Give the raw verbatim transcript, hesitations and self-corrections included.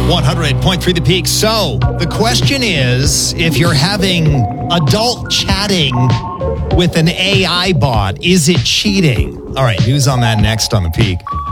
one oh eight point three The Peak. So, the question is, if you're having adult chatting with an A I bot, is it cheating? All right, news on that next on The Peak.